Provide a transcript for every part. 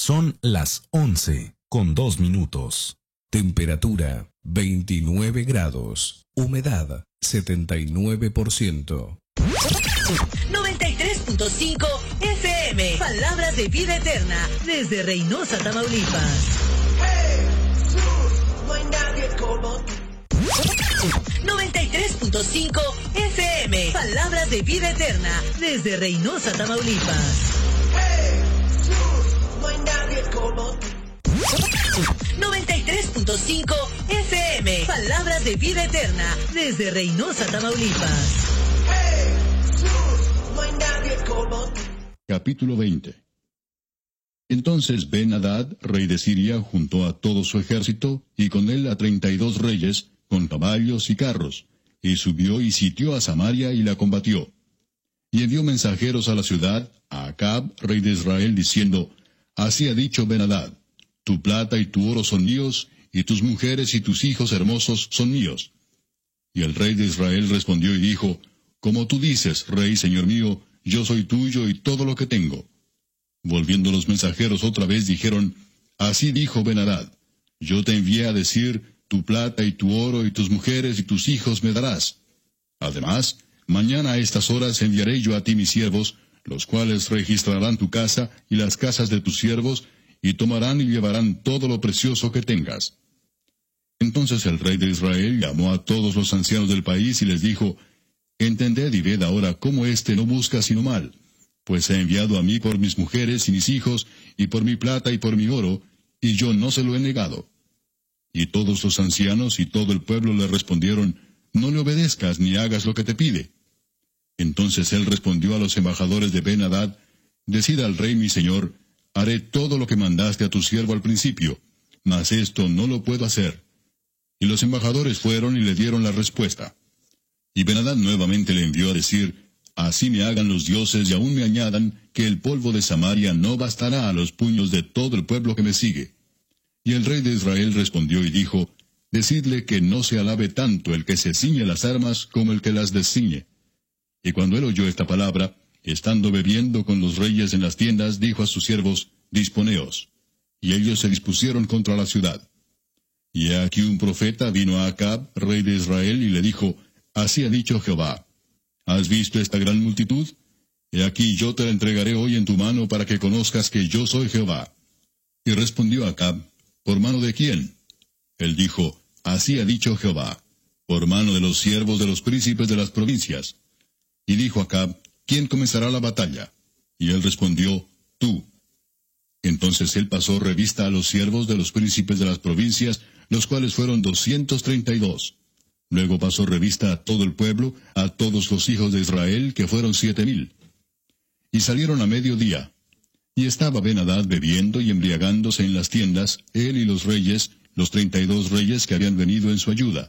Son las 11:02. Temperatura 29 grados. Humedad 79%. 93.5 FM. Palabras de vida eterna. Desde Reynosa, Tamaulipas. Jesús, no hay nadie como tú. 93.5 FM. Palabras de vida eterna. Desde Reynosa, Tamaulipas. Jesús, no hay nadie como tú. 93.5 FM. Palabras de vida eterna. Desde Reynosa, Tamaulipas. Jesús, no hay nadie como tú. Capítulo 20. Entonces Ben-Hadad, rey de Siria, juntó a todo su ejército, y con él a 32 reyes, con caballos y carros, y subió y sitió a Samaria y la combatió. Y envió mensajeros a la ciudad, a Acab, rey de Israel, diciendo, Así ha dicho Ben-Hadad, tu plata y tu oro son míos, y tus mujeres y tus hijos hermosos son míos. Y el rey de Israel respondió y dijo, Como tú dices, rey, señor mío, yo soy tuyo y todo lo que tengo. Volviendo los mensajeros otra vez dijeron, Así dijo Ben-Hadad, yo te envié a decir, tu plata y tu oro y tus mujeres y tus hijos me darás. Además, mañana a estas horas enviaré yo a ti mis siervos, los cuales registrarán tu casa y las casas de tus siervos, y tomarán y llevarán todo lo precioso que tengas. Entonces el rey de Israel llamó a todos los ancianos del país y les dijo, Entended y ved ahora cómo éste no busca sino mal, pues ha enviado a mí por mis mujeres y mis hijos, y por mi plata y por mi oro, y yo no se lo he negado. Y todos los ancianos y todo el pueblo le respondieron, No le obedezcas ni hagas lo que te pide. Entonces él respondió a los embajadores de Ben-Hadad, Decid al rey mi señor, haré todo lo que mandaste a tu siervo al principio, mas esto no lo puedo hacer. Y los embajadores fueron y le dieron la respuesta. Y Ben-Hadad nuevamente le envió a decir, Así me hagan los dioses y aún me añadan, que el polvo de Samaria no bastará a los puños de todo el pueblo que me sigue. Y el rey de Israel respondió y dijo, Decidle que no se alabe tanto el que se ciñe las armas como el que las desciñe. Y cuando él oyó esta palabra, estando bebiendo con los reyes en las tiendas, dijo a sus siervos, Disponeos. Y ellos se dispusieron contra la ciudad. Y he aquí un profeta vino a Acab, rey de Israel, y le dijo, Así ha dicho Jehová, ¿has visto esta gran multitud? He aquí yo te la entregaré hoy en tu mano para que conozcas que yo soy Jehová. Y respondió Acab, ¿por mano de quién? Él dijo, Así ha dicho Jehová, por mano de los siervos de los príncipes de las provincias. Y dijo Acab, ¿quién comenzará la batalla? Y él respondió, tú. Entonces él pasó revista a los siervos de los príncipes de las provincias, los cuales fueron 232. Luego pasó revista a todo el pueblo, a todos los hijos de Israel, que fueron 7,000. Y salieron a mediodía. Y estaba Ben-Hadad bebiendo y embriagándose en las tiendas, él y los reyes, los 32 reyes que habían venido en su ayuda.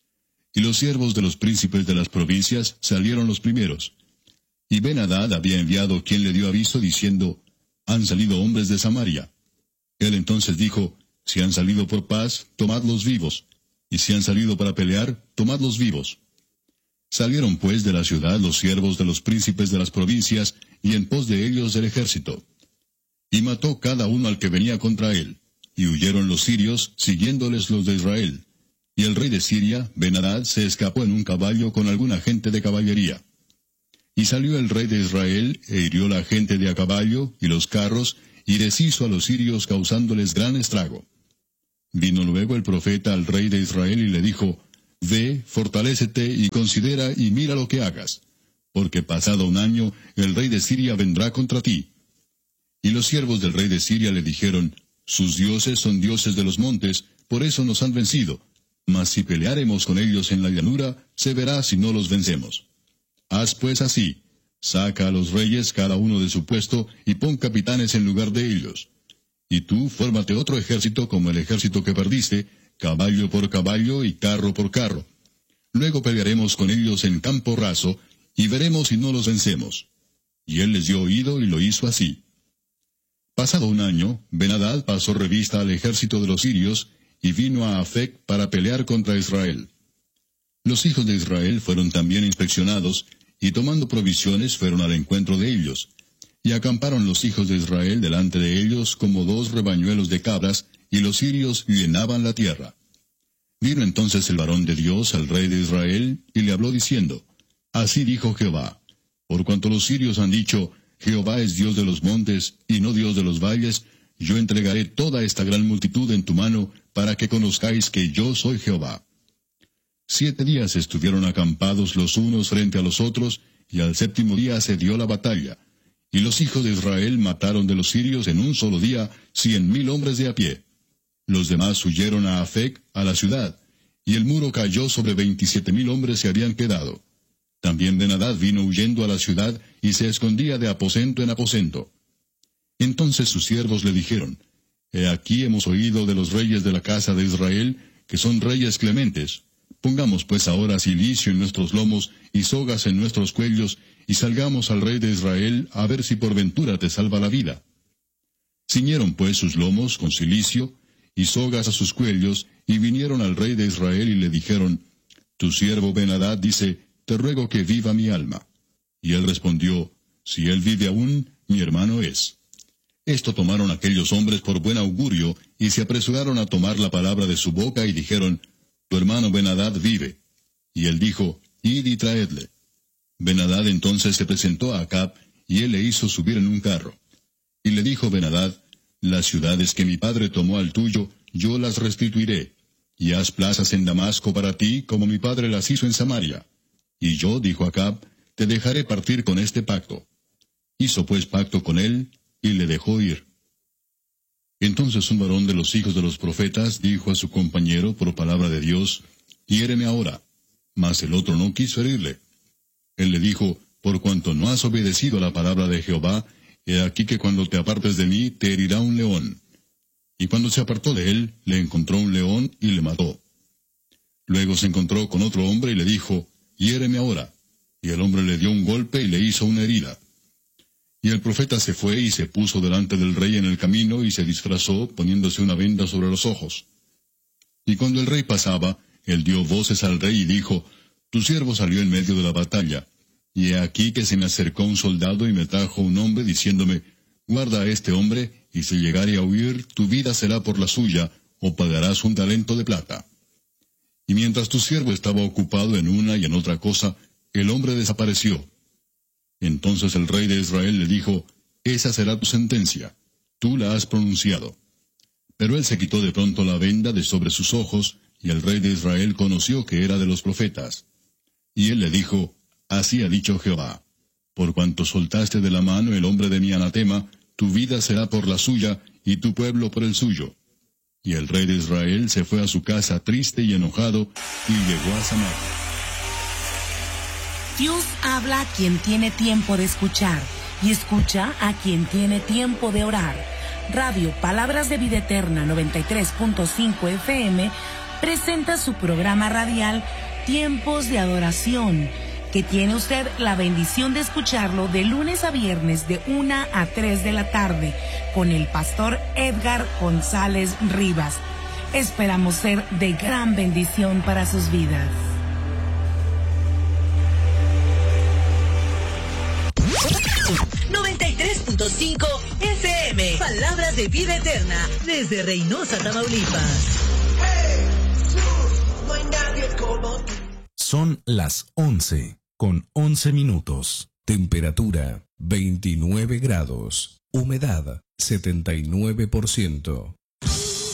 Y los siervos de los príncipes de las provincias salieron los primeros. Y Ben-Hadad había enviado quien le dio aviso, diciendo, Han salido hombres de Samaria. Él entonces dijo, Si han salido por paz, tomadlos vivos. Y si han salido para pelear, tomadlos vivos. Salieron pues de la ciudad los siervos de los príncipes de las provincias, y en pos de ellos el ejército. Y mató cada uno al que venía contra él. Y huyeron los sirios, siguiéndoles los de Israel. Y el rey de Siria, Ben-Hadad, se escapó en un caballo con alguna gente de caballería. Y salió el rey de Israel, e hirió la gente de a caballo, y los carros, y deshizo a los sirios, causándoles gran estrago. Vino luego el profeta al rey de Israel y le dijo, Ve, fortalécete, y considera, y mira lo que hagas. Porque pasado un año, el rey de Siria vendrá contra ti. Y los siervos del rey de Siria le dijeron, Sus dioses son dioses de los montes, por eso nos han vencido. Mas si peleáremos con ellos en la llanura, se verá si no los vencemos. Haz pues así, saca a los reyes cada uno de su puesto, y pon capitanes en lugar de ellos. Y tú fórmate otro ejército como el ejército que perdiste, caballo por caballo y carro por carro. Luego pelearemos con ellos en campo raso, y veremos si no los vencemos. Y él les dio oído y lo hizo así. Pasado un año, Ben-Hadad pasó revista al ejército de los sirios, y vino a Afec para pelear contra Israel. Los hijos de Israel fueron también inspeccionados, y tomando provisiones fueron al encuentro de ellos. Y acamparon los hijos de Israel delante de ellos como 2 rebañuelos de cabras, y los sirios llenaban la tierra. Vino entonces el varón de Dios al rey de Israel, y le habló diciendo, Así dijo Jehová, por cuanto los sirios han dicho, Jehová es Dios de los montes, y no Dios de los valles, yo entregaré toda esta gran multitud en tu mano, para que conozcáis que yo soy Jehová. 7 días estuvieron acampados los unos frente a los otros, y al 7º día se dio la batalla. Y los hijos de Israel mataron de los sirios en un solo día 100,000 hombres de a pie. Los demás huyeron a Afec, a la ciudad, y el muro cayó sobre 27,000 hombres que habían quedado. También Ben-Hadad vino huyendo a la ciudad, y se escondía de aposento en aposento. Entonces sus siervos le dijeron, He aquí hemos oído de los reyes de la casa de Israel, que son reyes clementes. Pongamos pues ahora cilicio en nuestros lomos, y sogas en nuestros cuellos, y salgamos al rey de Israel, a ver si por ventura te salva la vida. Ciñeron pues sus lomos con cilicio, y sogas a sus cuellos, y vinieron al rey de Israel y le dijeron, Tu siervo Ben-Hadad dice, Te ruego que viva mi alma. Y él respondió, Si él vive aún, mi hermano es. Esto tomaron aquellos hombres por buen augurio, y se apresuraron a tomar la palabra de su boca, y dijeron, Tu hermano Ben-Hadad vive. Y él dijo, Id y traedle. Ben-Hadad entonces se presentó a Acab, y él le hizo subir en un carro. Y le dijo Ben-Hadad, Las ciudades que mi padre tomó al tuyo, yo las restituiré, y haz plazas en Damasco para ti, como mi padre las hizo en Samaria. Y yo, dijo Acab, te dejaré partir con este pacto. Hizo pues pacto con él, y le dejó ir. Entonces un varón de los hijos de los profetas dijo a su compañero por palabra de Dios, Hiéreme ahora. Mas el otro no quiso herirle. Él le dijo, Por cuanto no has obedecido a la palabra de Jehová, he aquí que cuando te apartes de mí te herirá un león. Y cuando se apartó de él, le encontró un león y le mató. Luego se encontró con otro hombre y le dijo, Hiéreme ahora. Y el hombre le dio un golpe y le hizo una herida. Y el profeta se fue y se puso delante del rey en el camino y se disfrazó, poniéndose una venda sobre los ojos. Y cuando el rey pasaba, él dio voces al rey y dijo, Tu siervo salió en medio de la batalla. Y he aquí que se me acercó un soldado y me trajo un hombre diciéndome, Guarda a este hombre, y si llegare a huir, tu vida será por la suya, o pagarás un talento de plata. Y mientras tu siervo estaba ocupado en una y en otra cosa, el hombre desapareció. Entonces el rey de Israel le dijo, Esa será tu sentencia, tú la has pronunciado. Pero él se quitó de pronto la venda de sobre sus ojos, y el rey de Israel conoció que era de los profetas. Y él le dijo, Así ha dicho Jehová, por cuanto soltaste de la mano el hombre de mi anatema, tu vida será por la suya, y tu pueblo por el suyo. Y el rey de Israel se fue a su casa triste y enojado, y llegó a Samaria. Dios habla a quien tiene tiempo de escuchar, y escucha a quien tiene tiempo de orar. Radio Palabras de Vida Eterna 93.5 FM presenta su programa radial Tiempos de Adoración, que tiene usted la bendición de escucharlo de lunes a viernes de 1 a 3 de la tarde con el pastor Edgar González Rivas. Esperamos ser de gran bendición para sus vidas. .5 FM, Palabras de Vida Eterna, desde Reynosa, Tamaulipas. Son las 11:11. Temperatura 29 grados. Humedad 79%.